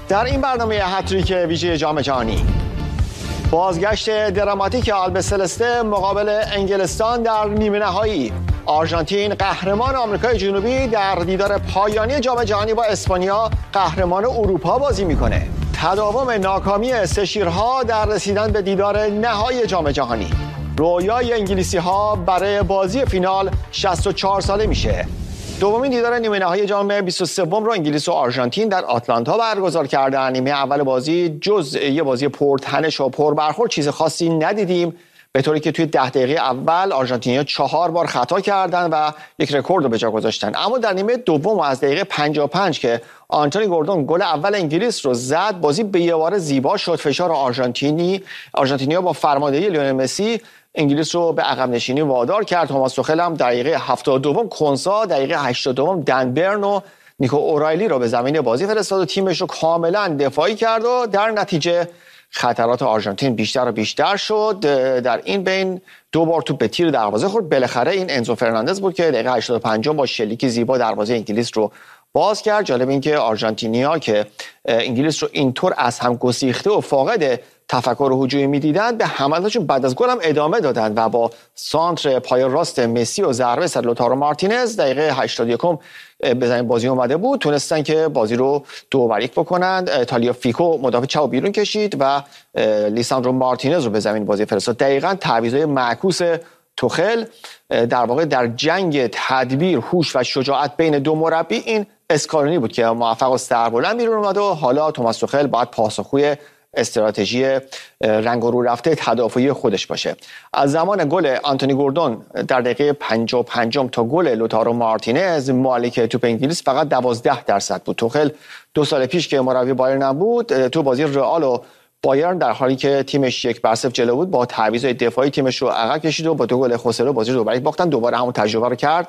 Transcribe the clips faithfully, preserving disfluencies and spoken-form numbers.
در این برنامه هتریک ویژه جام جهانی بازگشت دراماتیک آلبسلسته مقابل انگلستان در نیمه نهایی، آرژانتین قهرمان آمریکای جنوبی در دیدار پایانی جام جهانی با اسپانیا قهرمان اروپا بازی میکنه، تداوم ناکامی سه شیرها در رسیدن به دیدار نهایی جام جهانی، رویای انگلیسی ها برای بازی فینال شصت و چهار ساله میشه. دومین دیدار نیمه نهایی جام بیست و سه رو انگلیس و آرژانتین در آتلانتا برگزار کردن. نیمه اول بازی جز یه بازی پرتنش و پربرخورد چیز خاصی ندیدیم، به طوری که توی ده دقیقه اول آرژانتینیا چهار بار خطا کردن و یک رکورد رو به جا گذاشتن. اما در نیمه دوم از دقیقه پنجاه و پنج که آنتونی گوردون گل اول انگلیس رو زد، بازی به یه بار زیبا شد. فشار آرژانتینی آرژانتینیا با فرماندهی لیونل مسی انگلیس رو به عقب نشینی وادار کرد. توماس توخل هم دقیقه هفتاد و دو کنسا، دقیقه هشتاد و دو دن برن و نیکو اورایلی رو به زمین بازی فرستاد و تیمش رو کاملا دفاعی کرد و در نتیجه خطرات آرژانتین بیشتر و بیشتر شد. در این بین دو بار توپ به تیر دروازه خورد. بالاخره این انزو فرناندز بود که دقیقه هشتاد و پنج با شلیک زیبا دروازه انگلیس رو باز کرد. جالب این که آرژانتینیا که انگلیس رو اینطور از هم گسیخته و فاقد تفکر هجومی می‌دیدند، به حملاتشون بعد از گل هم ادامه دادند و با سانتر پای راست مسی و ضربه سر لوتارو مارتینز دقیقه هشتاد و یک به زمین بازی اومده بود، تونستن که بازی رو دو بر یک بکنند. تالیا فیکو مدافع چپ بیرون کشید و لیساندرو مارتینز رو به زمین بازی فرستاد. دقیقاً تعویضای معکوس توخل در واقع در جنگ تدبیر، هوش و شجاعت بین دو مربی این اسکالونی بود که موفق و سربلند بیرون اومد و حالا توماس توخل باید پاسخگوی استراتژی رنگ و رو رفته تدافعی خودش باشه. از زمان گل آنتونی گوردون در دقیقه پنجاه و پنج تا گل لوتارو مارتینز مالک توپ انگلیس فقط دوازده درصد بود. توخل دو سال پیش که مربی بایرن بود، تو بازی رئال و بایرن در حالی که تیمش یک بر صفر جلو بود با تعویضای دفاعی تیمش رو عقب کشید و با دو گل خسرو بازی رو دو بر یک باختن. دوباره همون تجربه رو کرد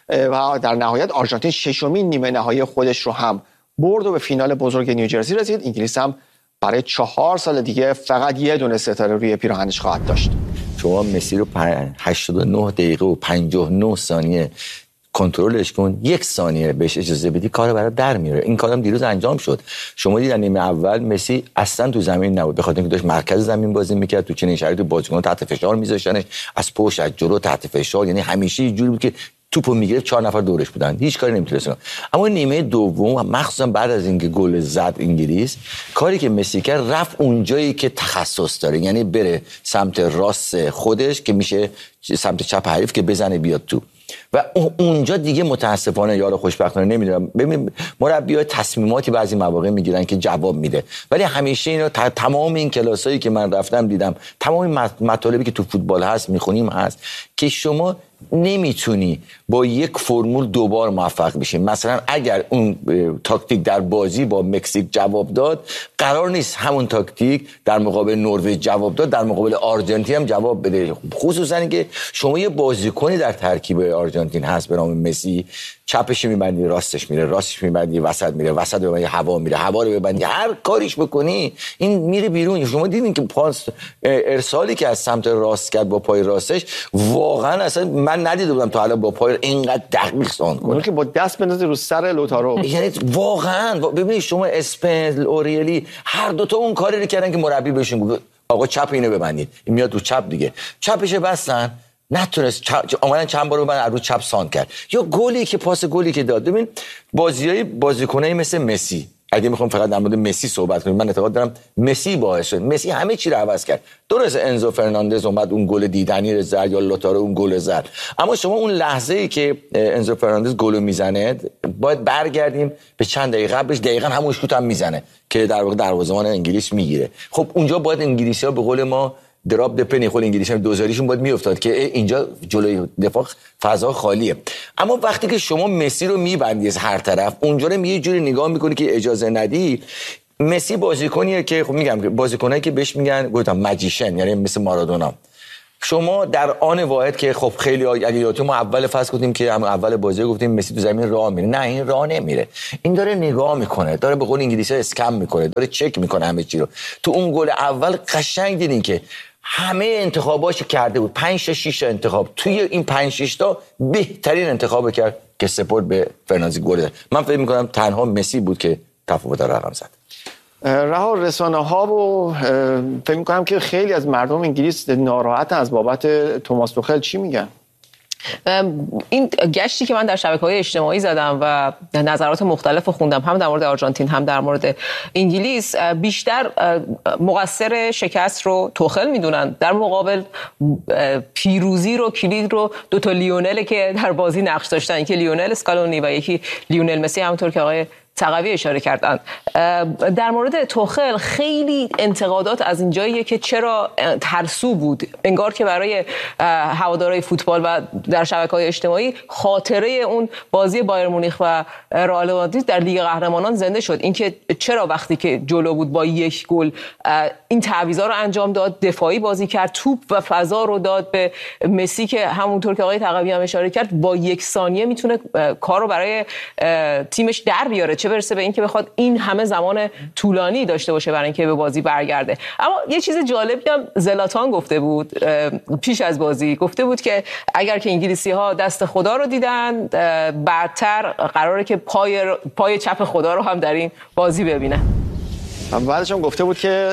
و در نهایت آرژانتین ششمین نیمه نهایی خودش رو هم برد و به فینال بزرگ نیوجرسی رسید. انگلیس هم برای چهار سال دیگه فقط یه دونه ستاره روی پیراهنش خواهد داشت. شما مسی رو هشتاد و نه دقیقه و پنجاه و نه ثانیه کنترلش کن، یک ثانیه بهش اجازه بدی کار برای در میاره. این کارم دیروز انجام شد. شما دیدن نیمه اول مسی اصلا تو زمین نبود، به خاطر اینکه داشت مرکز زمین بازی میکرد. تو چنین شرایطی بازیکنان تحت فشار میذاشتنش، از پشت از جلو تحت فشار، یعنی همیشه یه جوری بود که توپو میگرفت چهار نفر دورش بودن، هیچ کاری نمیتونست کنه. اما نیمه دوم مخصوصا بعد از اینکه گل زد انگلیس، کاری که مسی کرد رفت اونجایی که تخصص داره، یعنی بره سمت راست خودش که میشه سمت چپ حریف که بزنه بیاد تو، و اونجا دیگه متاسفانه یا خوشبختانه نمیدونم، ببین مربی‌ها تصمیماتی بعضی مواقع میگیرن که جواب میده، ولی همیشه اینا تمام این کلاسایی که من رفتم دیدم، تمام مطالبی که تو فوتبال هست میخونیم هست که شما نمیتونی با یک فرمول دوبار موفق بشی. مثلا اگر اون تاکتیک در بازی با مکزیک جواب داد، قرار نیست همون تاکتیک در مقابل نروژ جواب داد، در مقابل آرژانتین هم جواب بده. خصوصا اینکه شما یه بازیکنی در ترکیب آرژانتین هست به نام مسی، چپش میبندی راستش میره، راستش میبندی وسط میره، وسط ببندی هوا میره، هوا رو ببندی، هر کاریش بکنی این میره بیرون. شما دیدین که پاس ارسالی که از سمت راست کرد با پای راستش، واقعا اصلا من ندیده بودم تا حالا با پای اینقدر دقیق ساند کنه که با دست بندازه رو سر لوتارو. یعنی واقعا ببینید شما اسپنز، اوریلی، هر دوتا اون کاری رو کردن که مربی بهشون گفت آقا چپ اینو ببندید، این میاد رو چپ دیگه، چپش بستن، نتونست اومدن چند بار ببندن، رو چپ ساند کرد. یا گلی که پاس گلی که داد، ببین بازیای بازیکنایی مثل مسی، اگه میخوام فقط در مورد مسی صحبت کنیم، من اعتقاد دارم مسی باعث شد، مسی همه چی رو عوض کرد. درست انزو فرناندز اومد اون گل دیدنی رو زد یا لوتارو اون گل زد، اما شما اون لحظه‌ای که انزو فرناندز گل میزنه باید برگردیم به چند دقیقه قبلش، دقیقاً همون شوت هم میزنه که در واقع دروازه‌بان انگلیس میگیره. خب اونجا باید انگلیسی‌ها به قول ما دراپ د پنی، خود انگلیسی هم دوزاریشون باید میافتاد که اینجا جلوی دفاع فضا خالیه. اما وقتی که شما مسی رو میبندی از هر طرف، اونجا رو یه جوری نگاه میکنی که اجازه ندی. مسی بازیکنیه که خب میگم بازیکنایی که بهش میگن گفتم ماجیشن، یعنی مثل مارادونا. شما در آن واحد که خب خیلی اگه یادتون ما اول فصل گفتیم که هم اول بازی گفتیم مسی تو زمین راه میره، نه این راه نمیره، این داره نگاه میکنه، داره به قول انگلیسی‌ها اسکم میکنه، داره چک میکنه همه چی رو. تو اون گل اول قشنگ دیدین که همه انتخاباشو کرده بود، پنج تا شش تا انتخاب، توی این پنج شش تا بهترین انتخاب کرد که سپورت به فرناندز گل. من فکر میکنم تنها مسی بود که تفاوت رقم زد. رها رسانه ها و فکر می‌کنم که خیلی از مردم انگلیس ناراحتن از بابت توماس توخل. چی میگن؟ این گشتی که من در شبکه‌های اجتماعی زدم و نظرات مختلف خوندم، هم در مورد آرژانتین هم در مورد انگلیس، بیشتر مقصر شکست رو توخل میدونن. در مقابل پیروزی رو، کلید رو دو تا لیونل که در بازی نقش داشتن، یکی لیونل اسکالونی و یکی لیونل مسی، همونطور که آقای تقوی اشاره کردن. در مورد توخل خیلی انتقادات از این جاییه که چرا ترسو بود، انگار که برای هوادارهای فوتبال و در شبکه‌های اجتماعی خاطره اون بازی بایر مونیخ و رئال مادرید در لیگ قهرمانان زنده شد. اینکه چرا وقتی که جلو بود با یک گل این تعویضا رو انجام داد، دفاعی بازی کرد، توپ و فضا رو داد به مسی که همونطور که آقای تقوی هم اشاره کرد با یک ثانیه میتونه کار رو برای تیمش در بیاره، چه برسه به این که بخواد این همه زمان طولانی داشته باشه برای اینکه به بازی برگرده. اما یه چیز جالبی هم زلاتان گفته بود پیش از بازی، گفته بود که اگر که انگلیسی‌ها دست خدا رو دیدن، بعدتر قراره که پای پای چپ خدا رو هم در این بازی ببینن. بعدش هم گفته بود که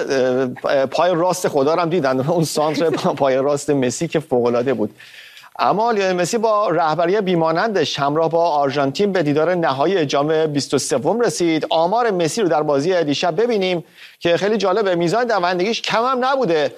پای راست خدا رو هم دیدن، اون سانتر پای راست مسی که فوق‌العاده بود. اما لیونل مسی با رهبری بیمانندش همراه با آرژانتین به دیدار نهایی جام بیست و سه رسید. آمار مسی رو در بازی دیشب ببینیم که خیلی جالبه. میزان دوندگیش کم هم نبوده،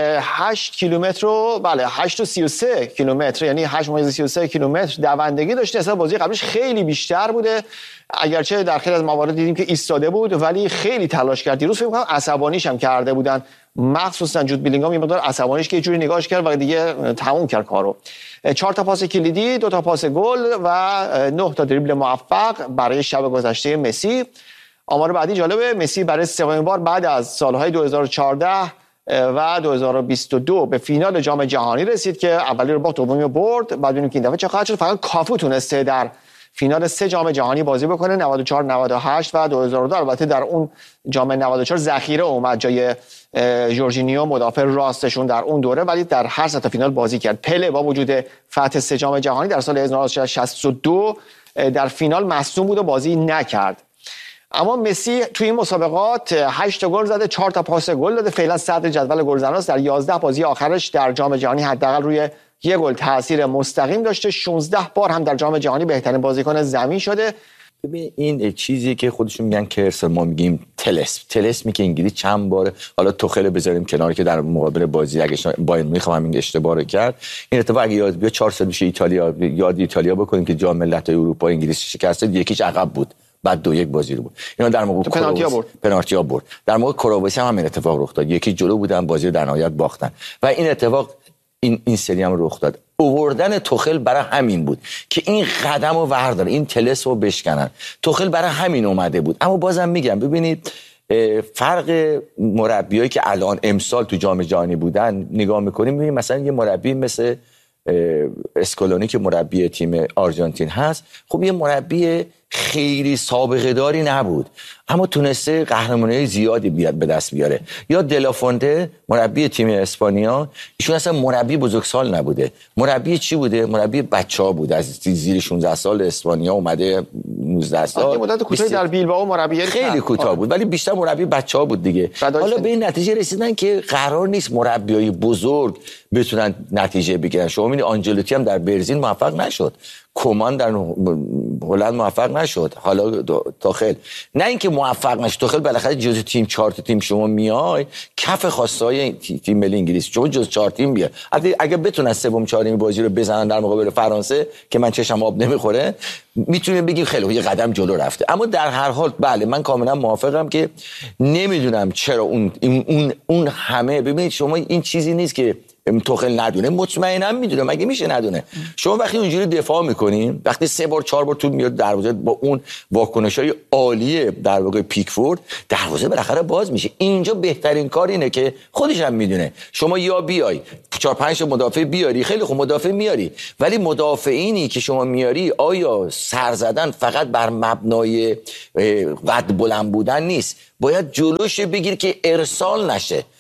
هشت کیلومتر رو بله هشت و سی و سه کیلومتر، یعنی هشت ممیز سی و سه کیلومتر دوندگی داشته. حساب بازی قبلش خیلی بیشتر بوده، اگرچه در خیلی از موارد دیدیم که ایستاده بود ولی خیلی تلاش کرد. دیروز فکر می‌کنم عصبانیش هم کرده بودن، مخصوصا جود بیلینگام یه مقدار عصبانیش که یه جوری نگاهش کرد و دیگه تموم کرد کارو. چهار تا پاس کلیدی، دو تا پاس گل و نه تا دریبل موفق برای شب گذشته مسی. آمار بعدی جالبه، مسی برای سومین بار بعد از سالهای دو هزار و چهارده و دو هزار و بیست و دو به فینال جام جهانی رسید که اولی رو باخت، دومی رو برد. بعد ببینیم که این دفعه چه خواهد شد. فقط کافو تونسته در فینال سه جام جهانی بازی بکنه، نود و چهار، نود و هشت و دو هزار و دو. البته در اون جام نود و چهار ذخیره اومد جای جورجینیو مدافع راستشون در اون دوره، ولی در هر سه تا فینال بازی کرد. پله با وجود فتح سه جام جهانی در سال هزار و نهصد و شصت و دو در فینال مصدوم بود و بازی نکرد. اما مسی توی این مسابقات هشت گل زده، چهار تا پاس گل داده، فعلا صدر جدول گلزناست. در یازده بازی آخرش در جام جهانی حداقل روی یک گل تاثیر مستقیم داشته. شانزده بار هم در جام جهانی بهترین بازیکن زمین شده. ببین این چیزی که خودشون میگن کرس، ما میگیم تلسم. تلسمی که انگلیس چند بار، حالا توخل بذاریم کنار که در مقابل بازی اگه بایر مونیخ همین اشتباه رو کرد، این اتفاق اگه یاد بیا چهار سال پیش ایتالیا، یاد ایتالیا بکنیم که جام ملت‌های اروپا انگلیس شکست داد، یکیش عقب بود بعد دو یک بازی رو بود. اینا در موقع پنالتی برد پنالتی برد در موقع کرواسی هم همین اتفاق رخ داد، یکی جلو بودن بازی رو در نهایت باختن و این اتفاق این این سری هم رخ داد. آوردن توخل برای همین بود که این قدم رو ورداره، این تلس رو بشکنن. توخل برای همین اومده بود. اما بازم میگم ببینید فرق مربیایی که الان امسال تو جام جهانی بودن نگاه میکنیم، میبینیم مثلا یه مربی مثل اسکالونی که مربی تیم آرژانتین هست، خب یه مربی خیلی سابقه داری نبود اما تونسته قهرمانی زیادی بیاد به دست بیاره. یا دلافونته مربی تیم اسپانیا، ایشون اصلا مربی بزرگسال نبوده، مربی چی بوده؟ مربی بچه‌ها بود، از زیر شانزده سال اسپانیا اومده نوزده سال، یه مدت کوتاهی در بیلبائو مربی خیلی کوتاه بود ولی بیشتر مربی بچه‌ها بود دیگه. حالا به این نتیجه رسیدن که قرار نیست مربیای بزرگ بتونن نتیجه بگیرن. شما می‌بینید آنجلوتی هم در برزیل موفق نشد، کومان در هلند موفق نشد، حالا توخل نه اینکه موفق نشد. توخل بالاخره جزء تیم چهار تا تیم شما میای کف خواستای تیم ملی انگلیس، شما جزء چهار تیم بیا. اگه بتونن سوم چهارمی بازی رو بزنن در مقابل فرانسه که من چشم آب نمیخوره، میتونیم بگیم خیلی یه قدم جلو رفته. اما در هر حال بله من کاملا موافقم که نمیدونم چرا اون اون اون همه، ببینید شما این چیزی نیست که توخل ندونه، مطمئنا میدونه، مگه میشه ندونه؟ شما وقتی اونجوری دفاع میکنین، وقتی سه بار چهار بار توپ میاد دروازه با اون واکنشای عالی در واقع پیکفورد، دروازه بالاخره باز میشه. اینجا بهترین کار اینه که خودش هم میدونه شما یا بیای چهار پنج مدافع بیاری، خیلی خوب مدافع میاری، ولی مدافعینی که شما میاری آیا سر زدن فقط بر مبنای قد بلند بودن نیست، باید جلوش بگیر که ارسال نشه.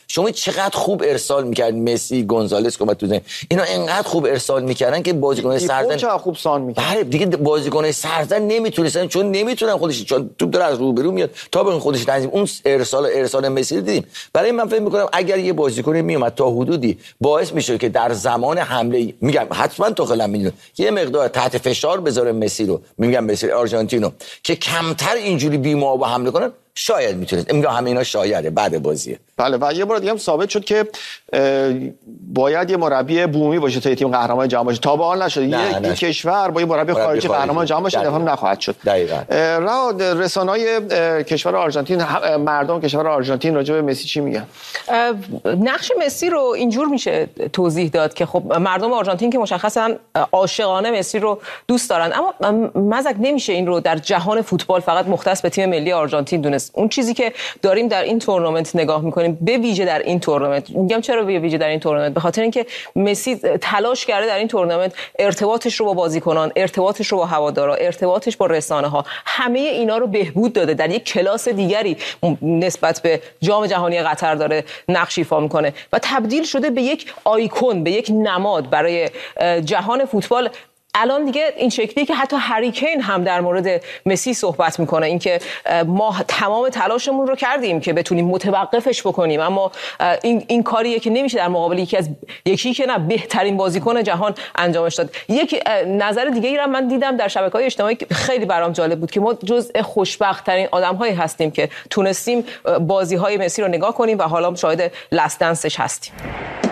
شما چقدر خوب ارسال میکرد مسی گونزالس که اومد تو زمین، اینا اینقدر خوب ارسال میکردن که بازیکن سرزن چقدر خوب سان میکرد. بله دیگه بازیکن سرزن نمیتونستن، چون نمیتونن خودش، چون توپ داره از روبرو میاد تا به خودش تنظیم. اون ارسال ارسال مسی رو دیدیم. برای من فکر میکنم اگر یه بازیکن میومد تا حدودی باعث میشه که در زمان حمله، میگم حتما توخل هم میدونه، یه مقدار تحت فشار بذاره مسی رو، میگم مسی آرژانتینو، که کمتر اینجوری بی‌محابا حمله کنن، شاید میتونست. میگم همه اینا شایده بعد بازیه. بله و یه بار دیگه هم ثابت شد که باید یه مربی بومی باشه تا تیم قهرمان جهان باشه. تا به حال نشد. یه, یه کشور با یه مربی خارجی قهرمان جهان باشه دفعه نخواهد شد. دقیقاً. رسانه‌های کشور آرژانتین، مردم کشور آرژانتین راجع به مسی چی میگن؟ نقش مسی رو اینجور میشه توضیح داد که خب مردم آرژانتین که مشخصاً عاشقانه مسی رو دوست دارن، اما مزک نمیشه این رو در جهان فوتبال فقط مختص به تیم ملی آرژانتین دونست. اون چیزی که داریم در این تورنمنت نگاه میکنیم، به ویژه در این تورنمنت، میگم چرا به ویژه در این تورنمنت، به خاطر اینکه مسی تلاش کرده در این تورنمنت ارتباطش رو با بازیکنان، ارتباطش رو با هوادارا، ارتباطش با رسانه ها، همه اینا رو بهبود داده. در یک کلاس دیگری نسبت به جام جهانی قطر داره نقش ایفا میکنه و تبدیل شده به یک آیکون، به یک نماد برای جهان فوتبال. الان دیگه این شکلی که حتی هری کین هم در مورد مسی صحبت میکنه، اینکه ما تمام تلاشمون رو کردیم که بتونیم متوقفش بکنیم، اما این این کاریه که نمیشه در مقابل یکی از یکی که نه بهترین بازیکن جهان انجامش داد. یک نظر دیگه ای رو من دیدم در شبکه‌های اجتماعی که خیلی برام جالب بود که ما جزء خوشبخت ترین آدم‌هایی هستیم که تونستیم بازی‌های مسی رو نگاه کنیم و حالا شاهد لست دنسش هستیم.